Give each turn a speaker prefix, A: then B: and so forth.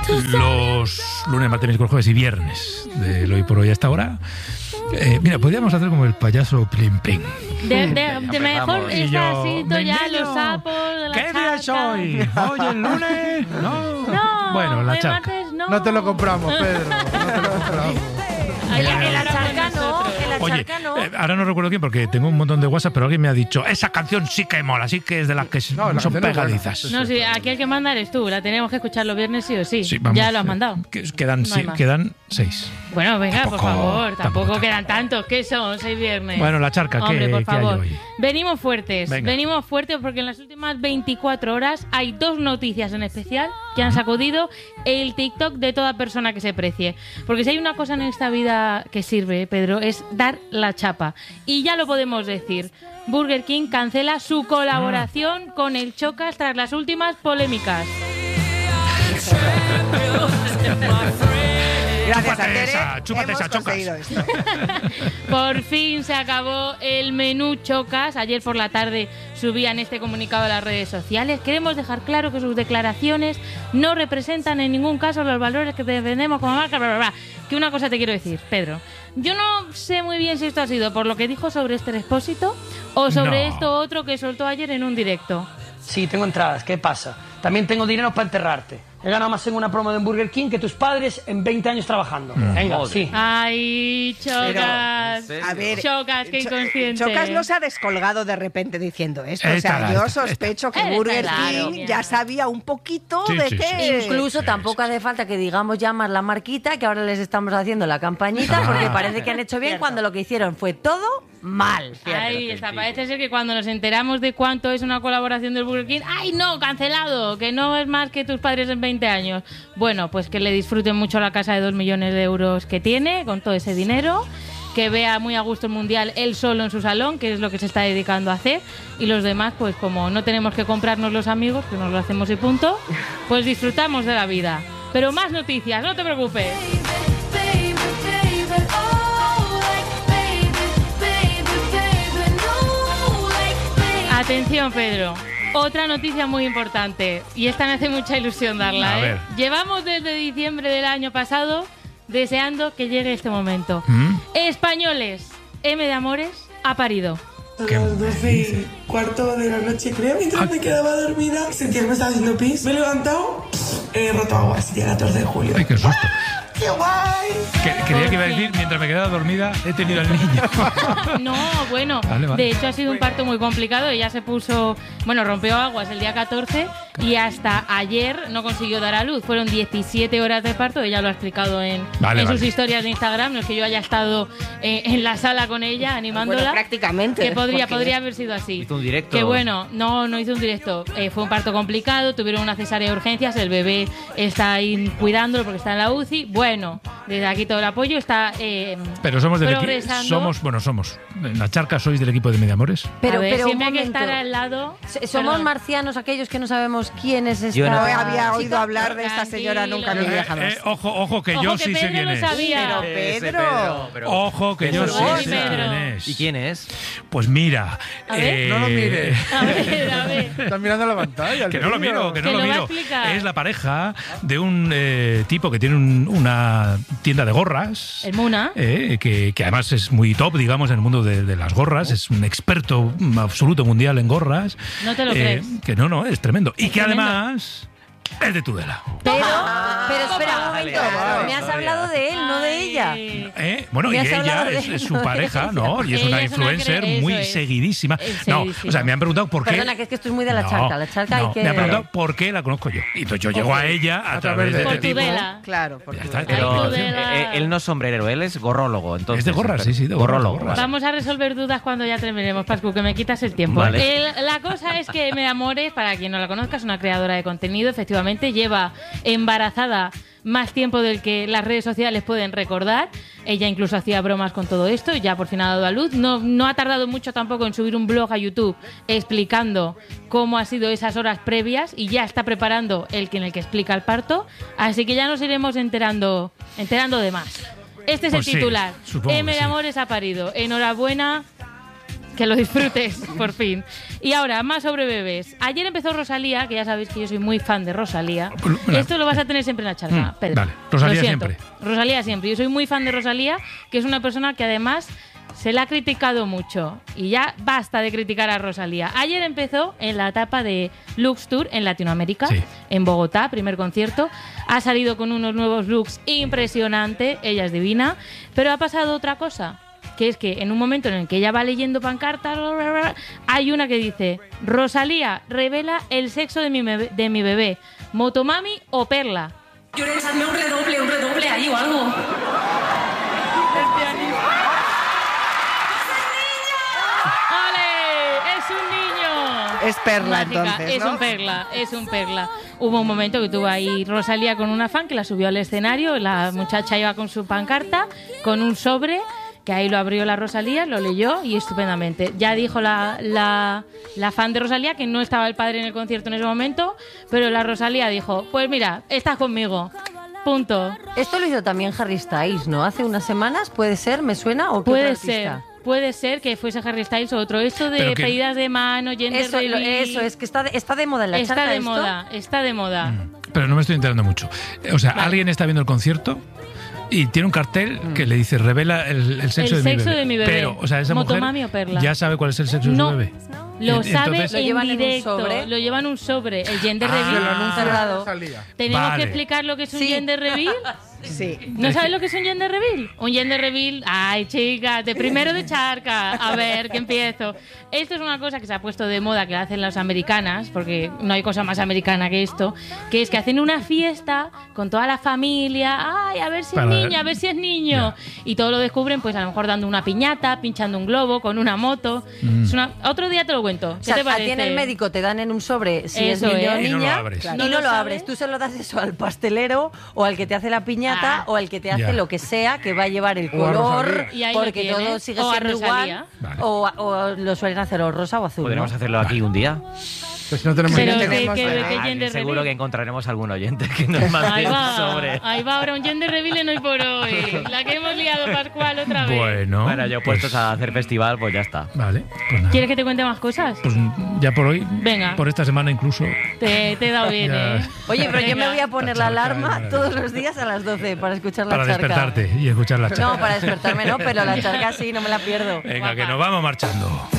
A: los lunes, martes, miércoles, jueves y viernes de Hoy por Hoy hasta ahora. Mira, podríamos hacer como el payaso Plim Plim.
B: De mejor está así, ya los sapos, la
A: ¿Qué día es hoy? ¿Hoy el lunes? No. Bueno, la charca.
C: No te lo compramos, Pedro. No te lo compramos.
B: El acharca no.
A: Oye, ahora no recuerdo quién porque tengo un montón de WhatsApp, pero alguien me ha dicho, esa canción sí que mola, sí que es de las que son pegadizas.
B: No, sí, aquí el que manda eres tú, la tenemos que escuchar los viernes sí o sí. Ya lo has mandado.
A: Quedan 6.
B: Bueno, venga, por favor, tampoco quedan tantos. ¿Qué son? 6 viernes.
A: Bueno, la charca,
B: hombre, por favor.
A: ¿qué hay hoy?
B: Venimos fuertes porque en las últimas 24 horas hay 2 noticias en especial que han sacudido el TikTok de toda persona que se precie. Porque si hay una cosa en esta vida que sirve, Pedro, es dar la chapa. Y ya lo podemos decir. Burger King cancela su colaboración con el Chocas tras las últimas polémicas.
D: Gracias, Andere.
A: Chúpate esa, Chocas.
D: Esto.
B: Por fin se acabó el menú Chocas. Ayer por la tarde subían este comunicado a las redes sociales. Queremos dejar claro que sus declaraciones no representan en ningún caso los valores que defendemos como marca. Bla, bla, bla. Que una cosa te quiero decir, Pedro. Yo no sé muy bien si esto ha sido por lo que dijo sobre este Expósito o sobre esto otro que soltó ayer en un directo.
E: Sí, tengo entradas. ¿Qué pasa? También tengo dinero para enterrarte. He ganado más en una promo de Burger King que tus padres en 20 años trabajando. Venga, sí.
B: Ay, Chocas.
D: Pero, a ver,
B: Chocas, qué inconsciente.
D: Chocas no se ha descolgado de repente diciendo esto. O sea, yo sospecho que Burger King ya sabía un poquito de qué.
F: Incluso tampoco hace falta que digamos ya más la marquita, que ahora les estamos haciendo la campañita, porque parece que han hecho bien cuando lo que hicieron fue todo mal.
B: Ahí está, parece ser que cuando nos enteramos de cuánto es una colaboración del Burger King, ¡ay no, cancelado! Que no es más que tus padres en 20 años. Bueno, pues que le disfruten mucho la casa de 2 millones de euros que tiene, con todo ese dinero, que vea muy a gusto el Mundial él solo en su salón, que es lo que se está dedicando a hacer, y los demás, pues como no tenemos que comprarnos los amigos, que nos lo hacemos y punto, pues disfrutamos de la vida. Pero más noticias, no te preocupes. Atención, Pedro. Otra noticia muy importante, y esta me hace mucha ilusión darla.
A: A ver.
B: Llevamos desde diciembre del año pasado deseando que llegue este momento. Españoles, M de Amores ha parido.
G: A las 12:15 de la noche, creo, mientras me quedaba dormida, sentía que me estaba haciendo pis. Me he levantado, he roto aguas, día 14 de julio.
A: Ay, qué susto.
G: ¡Qué guay!
A: Creía que iba a decir, mientras me quedaba dormida, he tenido al niño.
B: No, bueno,
A: vale.
B: De hecho ha sido un parto muy complicado. Ella se puso, rompió aguas el día 14 y hasta ayer no consiguió dar a luz. Fueron 17 horas de parto, ella lo ha explicado en sus historias de Instagram. No es que yo haya estado en la sala con ella animándola.
D: Bueno, prácticamente.
B: Que podría haber sido así.
H: Hizo un directo.
B: Que bueno, no hizo un directo. Fue un parto complicado, tuvieron una cesárea de urgencias, el bebé está ahí cuidándolo porque está en la UCI. Bueno, desde aquí todo el apoyo está
A: pero somos del
B: progresando.
A: somos. En la charca sois del equipo de Mediamores.
B: Pero siempre hay que
F: momento.
B: estar al lado.
F: Somos marcianos aquellos que no sabemos quién es esta.
D: Yo no había oído hablar de esta señora nunca en mi vida jamás.
A: Ojo, que yo sí sé quién es.
B: Sabía.
D: Pedro.
A: Ojo, que yo sí sé quién es.
H: ¿Y quién es?
A: Pues mira.
C: No lo mires.
B: A ver.
C: Estás mirando la pantalla.
A: Que no lo miro.
B: Que lo va a explicar.
A: Es la pareja de un tipo que tiene una tienda de gorras.
B: El Muna.
A: Que además es muy top, digamos, en el mundo de las gorras. Es un experto absoluto mundial en gorras.
B: No te lo crees.
A: Que no, es tremendo. Y que
B: tremendo.
A: Además es de Tudela.
F: Pero espera un momento. Me has hablado de él, no de ella.
A: Bueno, y ella es su pareja, ¿no? Y es una influencer muy seguidísima. No, o sea, me han preguntado por qué.
F: Perdona, que es que esto es muy de la charca. La charca hay que...
A: Me han preguntado por qué la conozco yo. Y entonces yo llego a ella a través de este tipo.
D: Claro, por
A: Tudela.
H: Pero él no es sombrerero, él es gorrólogo. Entonces,
A: es de gorras, sí, de
H: gorrólogo.
A: gorras.
B: Vamos a resolver dudas cuando ya terminemos, Pascu, que me quitas el tiempo.
H: Vale.
B: La cosa es que Me Amores, para quien no la conozca, es una creadora de contenido. Efectivamente, lleva embarazada más tiempo del que las redes sociales pueden recordar. Ella incluso hacía bromas con todo esto y ya por fin ha dado a luz. No ha tardado mucho tampoco en subir un blog a YouTube explicando cómo ha sido esas horas previas y ya está preparando el en el que explica el parto. Así que ya nos iremos enterando de más. Este es
A: Pues
B: el titular.
A: supongo
B: M
A: que
B: de Amores ha parido. Enhorabuena. Que lo disfrutes, por fin. Y ahora, más sobre bebés. Ayer empezó Rosalía, que ya sabéis que yo soy muy fan de Rosalía. Esto lo vas a tener siempre en la charla, Pedro.
A: Vale, Rosalía siempre.
B: Rosalía siempre. Yo soy muy fan de Rosalía, que es una persona que además se la ha criticado mucho. Y ya basta de criticar a Rosalía. Ayer empezó en la etapa de Lux Tour en Latinoamérica, en Bogotá, primer concierto. Ha salido con unos nuevos looks impresionantes. Ella es divina. Pero ha pasado otra cosa, que es que en un momento en el que ella va leyendo pancartas, hay una que dice: Rosalía revela el sexo de mi bebé, Motomami o Perla.
I: Quiero echarme un redoble ahí o algo.
D: Es Perla,
B: mágica.
D: entonces, ¿no?
B: Es un Perla. Hubo un momento que tuvo ahí Rosalía con una fan que la subió al escenario, la muchacha iba con su pancarta, con un sobre, que ahí lo abrió la Rosalía, lo leyó y estupendamente. Ya dijo la fan de Rosalía que no estaba el padre en el concierto en ese momento, pero la Rosalía dijo: pues mira, estás conmigo. Punto.
F: Esto lo hizo también Harry Styles, ¿no? Hace unas semanas, ¿puede ser? ¿Me suena? ¿O qué
B: Puede
F: otro
B: ser.
F: artista?
B: Puede ser que fuese Harry Styles o otro. Esto de pedidas de mano, gender reveal.
F: Eso, es que está de moda en la charla.
B: Está de moda.
A: Pero no me estoy enterando mucho. O sea, alguien está viendo el concierto y tiene un cartel que le dice: revela el sexo,
B: de mi bebé.
A: Pero, o sea, esa
B: Motomami
A: mujer
B: o Perla.
A: ya sabe cuál es el sexo de su bebé.
B: Lo sabe
A: entonces,
B: en directo. Lo llevan en un sobre. El gender reveal.
C: Cerrado.
B: ¿Tenemos que explicar lo que es un gender reveal?
D: Sí.
B: ¿No sabes lo que es un gender reveal? Un gender reveal, ay chicas, de primero de charca. A ver, que empiezo. Esto es una cosa que se ha puesto de moda, que la hacen las americanas, porque no hay cosa más americana que esto, que es que hacen una fiesta con toda la familia. Ay, a ver si es niña, a ver si es niño. Y todo lo descubren, pues a lo mejor dando una piñata, pinchando un globo, con una moto. Es otro día te lo cuento. ¿Qué te parece?
F: A ti en el médico te dan en un sobre si es niño o niña.
A: Y no lo abres.
F: Y no lo abres. Tú se lo das eso al pastelero o al que te hace la piñata o al que te hace lo que sea, que va a llevar el color, porque todo sigue siendo igual. Vale. O lo suelen hacer o rosa o azul.
H: Podríamos hacerlo aquí un día.
C: Pues no tenemos
H: seguro que encontraremos algún oyente que nos mande un sobre.
B: Ahí va ahora un gender reveal en Hoy por Hoy. La que hemos liado, Pascual, otra vez.
A: Bueno,
H: yo puestos a hacer festival, pues ya está.
A: Vale, pues nada.
B: ¿Quieres que te cuente más cosas?
A: Pues ya por hoy,
B: venga,
A: por esta semana incluso.
B: Te he dado bien,
F: Oye, pero yo me voy a poner la alarma todos los días a las 12 para escuchar la charca.
A: Para despertarte y escuchar la charca.
F: No, para despertarme no, pero la charca sí, no me la pierdo.
A: Venga, que nos vamos marchando.